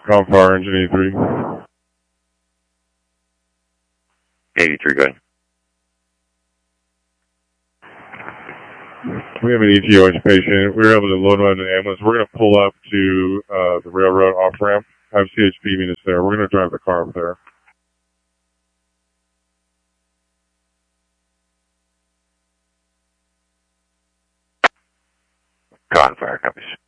Comfire engine 83. 83, go ahead. We have an ETOH patient. We were able to load him out of the ambulance. We're going to pull up to the railroad off-ramp. Have CHP meet us there. We're going to drive the car up there. Comfire, copies.